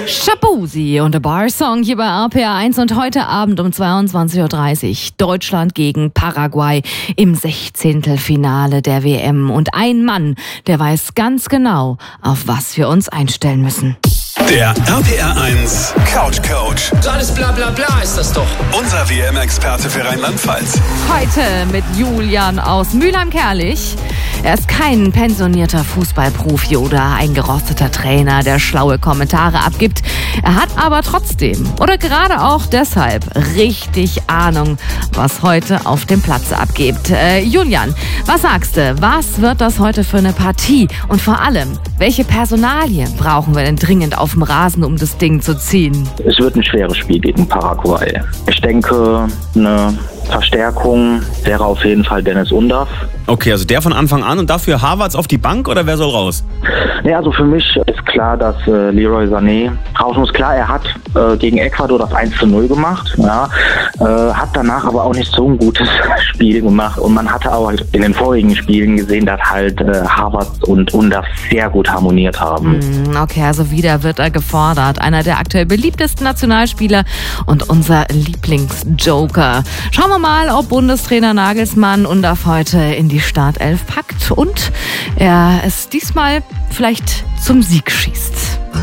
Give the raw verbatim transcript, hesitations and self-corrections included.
Shaboozey und The Bar Song hier bei R P R eins und heute Abend um zweiundzwanzig Uhr dreißig Deutschland gegen Paraguay im Sechzehntelfinale der W M. Und ein Mann, der weiß ganz genau, auf was wir uns einstellen müssen. Der R P R eins Couch Coach. So alles bla bla bla ist das doch. Unser W M-Experte für Rheinland-Pfalz. Heute mit Julian aus Mülheim-Kerlich. Er ist kein pensionierter Fußballprofi oder eingerosteter Trainer, der schlaue Kommentare abgibt. Er hat aber trotzdem oder gerade auch deshalb richtig Ahnung, was heute auf dem Platz abgeht. Äh, Julian, was sagst du? Was wird das heute für eine Partie? Und vor allem, welche Personalien brauchen wir denn dringend auf dem Rasen, um das Ding zu ziehen? Es wird ein schweres Spiel gegen Paraguay. Ich denke, eine Verstärkung wäre auf jeden Fall Dennis Undaff. Okay, also der von Anfang an und dafür Havertz auf die Bank oder wer soll raus? Ja, also für mich ist klar, dass äh, Leroy Sané raus muss. Klar, er hat äh, gegen Ecuador das eins zu null gemacht, ja, äh, hat danach aber auch nicht so ein gutes Spiel gemacht und man hatte auch in den vorigen Spielen gesehen, dass halt äh, Havertz und Undaff sehr gut harmoniert haben. Okay, also wieder wird er gefordert. Einer der aktuell beliebtesten Nationalspieler und unser Lieblingsjoker. Schauen wir mal, ob Bundestrainer Nagelsmann Undaff heute in die Startelf packt und er es diesmal vielleicht zum Sieg schießt.